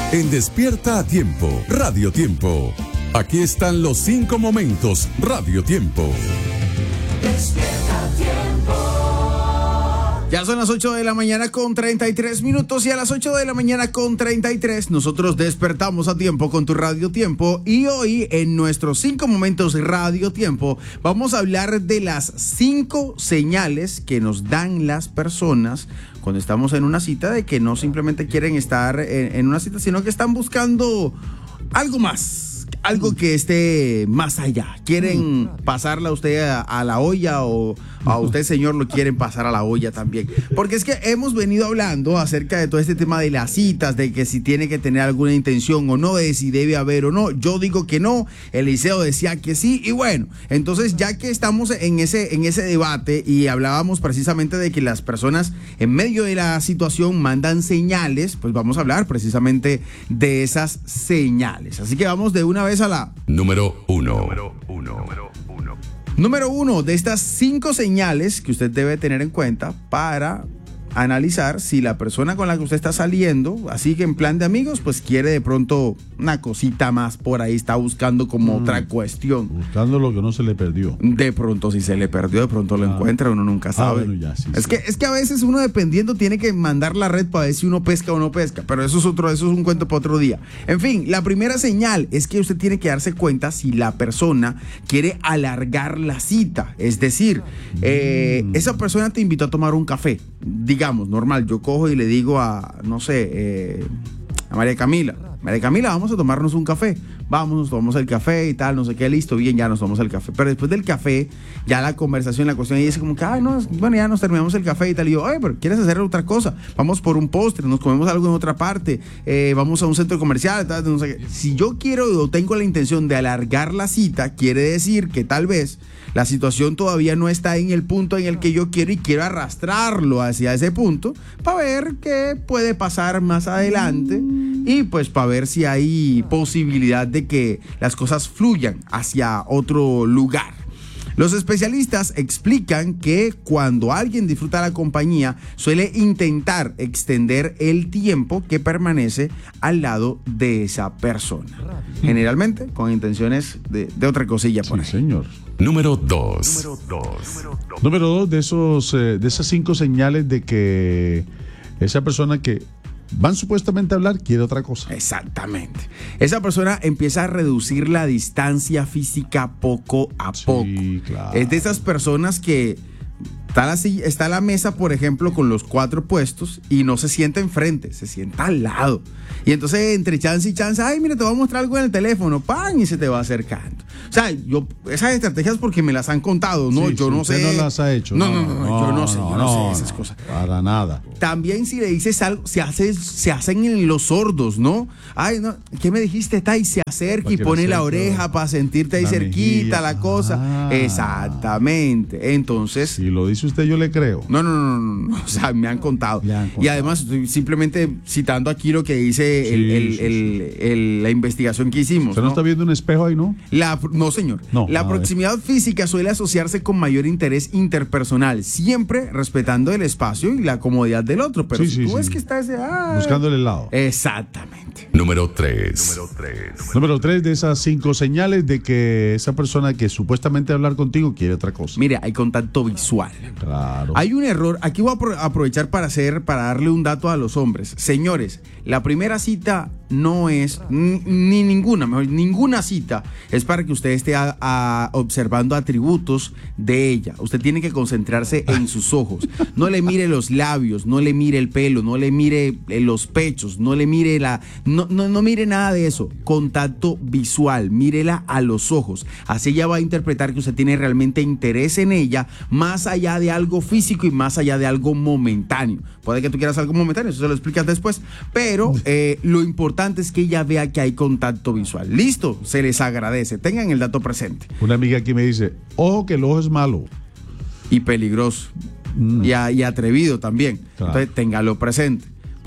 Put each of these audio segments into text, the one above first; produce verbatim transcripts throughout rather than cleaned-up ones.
En Despierta a Tiempo, Radio Tiempo. Aquí están los cinco momentos Radio Tiempo. Despierta a Tiempo. Ya son las ocho de la mañana con treinta y tres minutos y a las ocho de la mañana con treinta y tres nosotros despertamos a tiempo con tu Radio Tiempo y hoy en nuestros cinco momentos Radio Tiempo vamos a hablar de las cinco señales que nos dan las personas cuando estamos en una cita de que no simplemente quieren estar en, en una cita, sino que están buscando algo más. Algo que esté más allá. ¿Quieren pasarla a usted a, a la olla o a usted, señor, lo quieren pasar a la olla también? Porque es que hemos venido hablando acerca de todo este tema de las citas, de que si tiene que tener alguna intención o no, de si debe haber o no. Yo digo que no, Eliseo decía que sí y bueno, entonces ya que estamos en ese, en ese debate y hablábamos precisamente de que las personas en medio de la situación mandan señales, pues vamos a hablar precisamente de esas señales. Así que vamos de una vez a la número uno. Número uno. Número uno. Número uno de estas cinco señales que usted debe tener en cuenta para analizar si la persona con la que usted está saliendo, así que en plan de amigos, pues quiere de pronto una cosita más por ahí, está buscando como mm, otra cuestión. Buscando lo que no se le perdió. De pronto si se le perdió, de pronto lo ah. encuentra, uno nunca sabe. Ah, bueno, ya, sí, es, sí. Que, es que a veces uno dependiendo tiene que mandar la red para ver si uno pesca o no pesca, pero eso es otro, eso es un cuento para otro día. En fin, la primera señal es que usted tiene que darse cuenta si la persona quiere alargar la cita, es decir, mm. eh, esa persona te invitó a tomar un café, digamos, normal, yo cojo y le digo a, no sé, eh, a María Camila, María Camila, vamos a tomarnos un café, vamos, nos tomamos el café y tal, no sé qué, listo, bien, ya nos tomamos el café, pero después del café, ya la conversación, la cuestión, y dice como que, ay, no, bueno, ya nos terminamos el café y tal, y yo, ay, pero ¿quieres hacer otra cosa? Vamos por un postre, nos comemos algo en otra parte, eh, vamos a un centro comercial, tal, no sé qué. Si yo quiero o tengo la intención de alargar la cita, quiere decir que tal vez la situación todavía no está en el punto en el que yo quiero y quiero arrastrarlo hacia ese punto para ver qué puede pasar más adelante y pues para ver si hay posibilidad de que las cosas fluyan hacia otro lugar. Los especialistas explican que cuando alguien disfruta la compañía suele intentar extender el tiempo que permanece al lado de esa persona. Generalmente con intenciones de, de otra cosilla por ahí. Sí, señor. Número dos. Número dos. Número dos de esos, eh, de esas cinco señales de que esa persona que van supuestamente a hablar quiere otra cosa. Exactamente. Esa persona empieza a reducir la distancia física poco a Sí, poco. claro. Es de esas personas que está la, está la mesa, por ejemplo, con los cuatro puestos y no se sienta enfrente, se sienta al lado. Y entonces entre chance y chance, ay, mira, te voy a mostrar algo en el teléfono, pan, y se te va acercando. O sea, yo, esas estrategias porque me las han contado, ¿no? Sí, yo sí, no usted sé. no las ha hecho. No, no, no, no, no yo no sé, no, yo no, no, sé esas no, cosas. Para nada. También si le dices algo, se, hace, se hacen en los sordos, ¿no? Ay, no, ¿qué me dijiste? Está y se acerca y pone la oreja para sentirte ahí la cerquita, mejilla. la cosa. Ah. Exactamente. Entonces. Si lo dice usted, yo le creo. No, no, no, no, no. O sea, me han contado. han contado. Y además, estoy simplemente citando aquí lo que dice Sí, el, el, sí, el, el, la investigación que hicimos. ¿Usted no, ¿no? está viendo un espejo ahí, no? La, no, señor. No, la a proximidad ver. física suele asociarse con mayor interés interpersonal, siempre respetando el espacio y la comodidad del otro. Pero Sí, si sí, tú sí. ves que está ese. Ah, Buscando el helado. Exactamente. Número tres. Número tres. Número tres de esas cinco señales de que esa persona que supuestamente hablar contigo quiere otra cosa. Mire, hay contacto visual. Claro. Hay un error, aquí voy a apro- aprovechar para hacer, para darle un dato a los hombres. Señores, la primera cita no es, ni, ni ninguna, mejor, ninguna cita es para que usted esté a, a, observando atributos de ella. Usted tiene que concentrarse en sus ojos. No le mire los labios, no le mire el pelo, no le mire eh, los pechos, no le mire la, no, no, no mire nada de eso. Contacto visual, mírela a los ojos. Así ella va a interpretar que usted tiene realmente interés en ella, más allá de algo físico y más allá de algo momentáneo. Puede que tú quieras algo momentáneo, eso se lo explicas después, pero eh, lo importante es que ella vea que hay contacto visual. Listo, se les agradece, tengan el dato presente. Una amiga aquí me dice, ojo que el ojo es malo. Y peligroso, Mm. y, a- y atrevido también. Claro. Entonces, téngalo presente.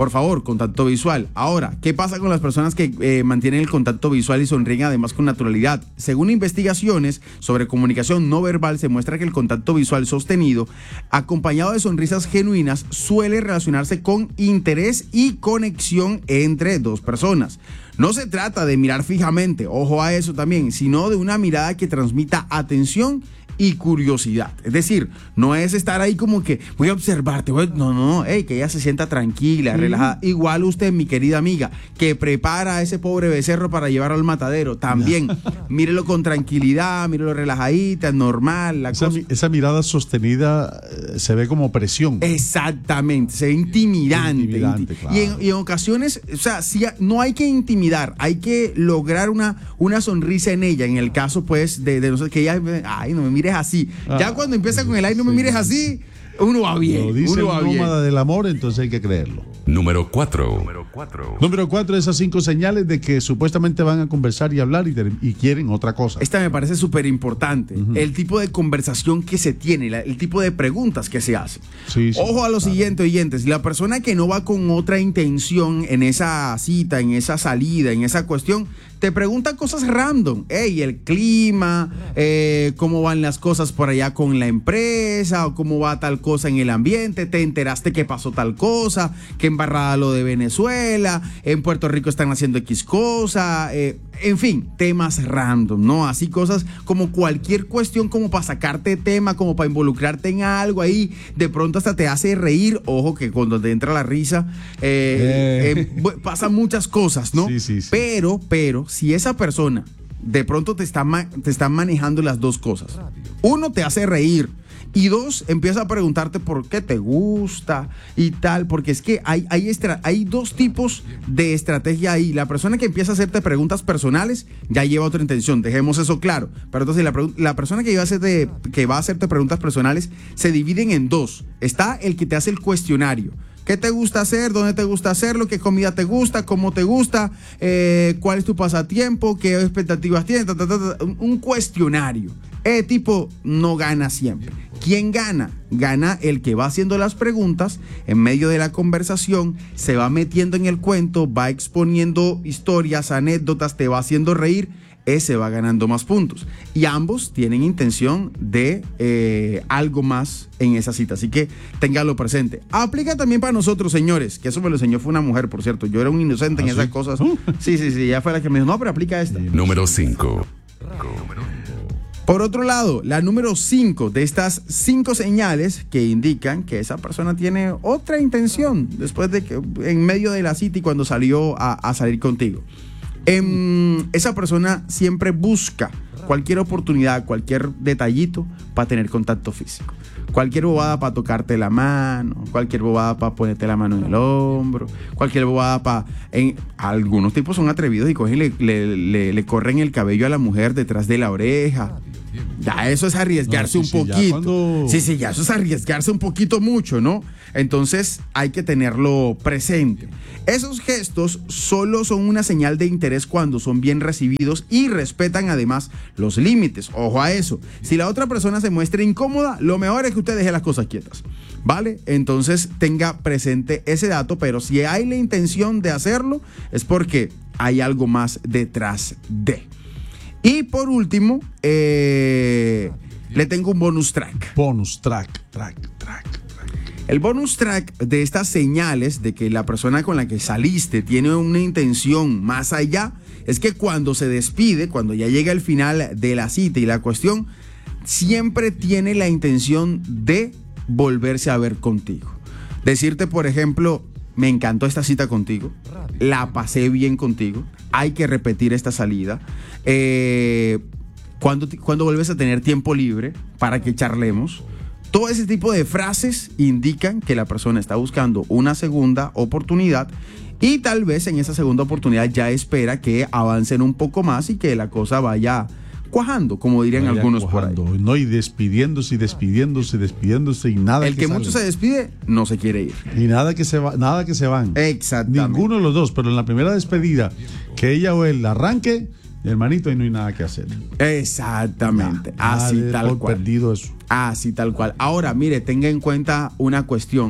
Por favor, contacto visual. Ahora, ¿qué pasa con las personas que eh, mantienen el contacto visual y sonríen además con naturalidad? Según investigaciones sobre comunicación no verbal, se muestra que el contacto visual sostenido, acompañado de sonrisas genuinas, suele relacionarse con interés y conexión entre dos personas. No se trata de mirar fijamente, ojo a eso también, sino de una mirada que transmita atención y curiosidad. Es decir, no es estar ahí como que voy a observarte, voy a... no, no, hey, que ella se sienta tranquila, relajada. Igual usted, mi querida amiga, que prepara a ese pobre becerro para llevarlo al matadero, también mírelo con tranquilidad, mírelo relajadita, normal. La esa, cosa... mi- esa mirada sostenida eh, se ve como presión. Exactamente, se ve intimidante. Intimidante, Inti- claro. Y, en, y en ocasiones, o sea, sí, no hay que intimidar, hay que lograr una, una sonrisa en ella. En el caso, pues, de, de nosotros, que ella, ay, no me mires así. Ah, ya cuando empieza con el ay, no me sí. mires así, uno va bien. Lo dice uno va el bien. nómada del amor, entonces hay que creerlo. Número cuatro. Número cuatro. Número cuatro, esas cinco señales de que supuestamente van a conversar y hablar y, ter- y quieren otra cosa. Esta me parece súper importante. El tipo de conversación que se tiene, la- el tipo de preguntas que se hacen. Sí, sí, Ojo a lo claro. siguiente, oyentes. La persona que no va con otra intención en esa cita, en esa salida, en esa cuestión, te pregunta cosas random. Hey, el clima, eh, cómo van las cosas por allá con la empresa, o cómo va tal cosa en el ambiente, te enteraste que pasó tal cosa, que embarrada lo de Venezuela, en Puerto Rico están haciendo X cosa, eh, en fin, temas random, ¿no? Así cosas como cualquier cuestión como para sacarte tema, como para involucrarte en algo ahí, de pronto hasta te hace reír. Ojo que cuando te entra la risa, eh, Eh. eh, bu- pasan muchas cosas, ¿no? Sí, sí, sí. Pero, pero, si esa persona de pronto te está, ma- te está manejando las dos cosas, uno, te hace reír, y dos, empieza a preguntarte por qué te gusta y tal, porque es que hay, hay, estra- hay dos tipos de estrategia ahí. La persona que empieza a hacerte preguntas personales ya lleva otra intención, dejemos eso claro. Pero entonces la, pregun- la persona que va, a hacerte, que va a hacerte preguntas personales se dividen en dos. Está el que te hace el cuestionario. ¿Qué te gusta hacer? ¿Dónde te gusta hacerlo? ¿Qué comida te gusta? ¿Cómo te gusta? Eh, ¿Cuál es tu pasatiempo? ¿Qué expectativas tienes? Ta, ta, ta, ta. Un, un cuestionario. Ese tipo no gana siempre. ¿Quién gana? Gana el que va haciendo las preguntas en medio de la conversación, se va metiendo en el cuento, va exponiendo historias, anécdotas, te va haciendo reír. Ese va ganando más puntos. Y ambos tienen intención de eh, algo más en esa cita. Así que téngalo presente. Aplica también para nosotros, señores, que eso me lo enseñó, fue una mujer, por cierto. Yo era un inocente ¿Ah, en esas sí? cosas. Uh. Sí, sí, sí. Ella fue la que me dijo, no, pero aplica esta. Número cinco. Por otro lado, la número cinco de estas cinco señales que indican que esa persona tiene otra intención después de que en medio de la cita y cuando salió a, a salir contigo. Em, esa persona siempre busca cualquier oportunidad, cualquier detallito para tener contacto físico. Cualquier bobada para tocarte la mano, cualquier bobada para ponerte la mano en el hombro, cualquier bobada para... En, algunos tipos son atrevidos y cogen y le, le, le, le corren el cabello a la mujer detrás de la oreja. Ya eso es arriesgarse No, sí, un sí, ya poquito. cuando- Sí, sí, ya eso es arriesgarse un poquito mucho, ¿no? Entonces hay que tenerlo presente. Esos gestos solo son una señal de interés cuando son bien recibidos y respetan además los límites. Ojo a eso. Si la otra persona se muestra incómoda, lo mejor es que usted deje las cosas quietas, ¿vale? Entonces tenga presente ese dato, pero si hay la intención de hacerlo, es porque hay algo más detrás de. Y por último, eh, le tengo un bonus track. Bonus track, track, track, track. El bonus track de estas señales de que la persona con la que saliste tiene una intención más allá, es que cuando se despide, cuando ya llega el final de la cita y la cuestión, siempre tiene la intención de volverse a ver contigo. Decirte, por ejemplo, me encantó esta cita contigo, la pasé bien contigo, hay que repetir esta salida. Eh, ¿cuándo, ¿Cuándo vuelves a tener tiempo libre para que charlemos? Todo ese tipo de frases indican que la persona está buscando una segunda oportunidad y tal vez en esa segunda oportunidad ya espera que avancen un poco más y que la cosa vaya cuajando, como dirían Vaya algunos por ahí. cuajando, No, y despidiéndose y despidiéndose y despidiéndose y nada El que sale. mucho se despide no se quiere ir. Y nada que se va, nada que se van. Exactamente. Ninguno de los dos, pero en la primera despedida, que ella o él arranque, hermanito, ahí no hay nada que hacer. Exactamente. Nada, Así nada de tal por cual. perdido eso. Así tal cual. Ahora, mire, tenga en cuenta una cuestión.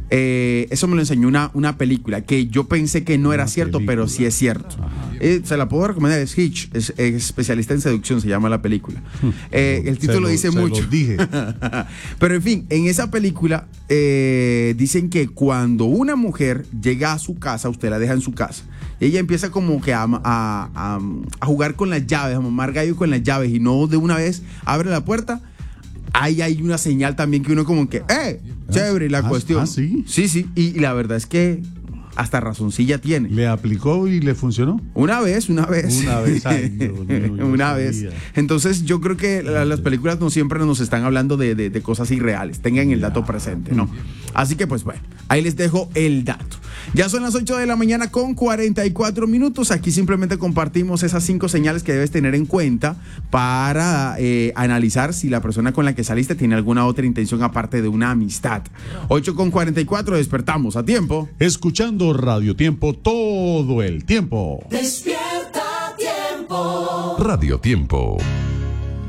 Eh, eso me lo enseñó una, una película que yo pensé que no era Una cierto, película. pero sí es cierto. Eh, se la puedo recomendar, es Hitch, es, es especialista en seducción, se llama la película. Eh, el Se título lo- dice se mucho. lo dije. Pero en fin, en esa película eh, dicen que cuando una mujer llega a su casa, usted la deja en su casa, ella empieza como que a, a- a- a jugar con las llaves, a mamar gallo con las llaves y no de una vez abre la puerta. Ahí hay una señal también que uno como que, ¡eh! Chévere la Ah, cuestión. ah, ¿sí? Sí, sí. Y, y la verdad es que hasta razoncilla tiene. ¿Le aplicó y le funcionó? Una vez, una vez. Una vez, ay, Dios mío, yo una no vez. sabía. Entonces yo creo que la- las películas no siempre nos están hablando de, de- de cosas irreales. Tengan el dato presente, ¿no? Así que pues bueno, ahí les dejo el dato. Ya son las ocho de la mañana con cuarenta y cuatro minutos. Aquí simplemente compartimos esas cinco señales que debes tener en cuenta para eh, analizar si la persona con la que saliste tiene alguna otra intención aparte de una amistad. ocho con cuarenta y cuatro, despertamos a tiempo. Escuchando Radio Tiempo todo el tiempo. Despierta tiempo. Radio Tiempo.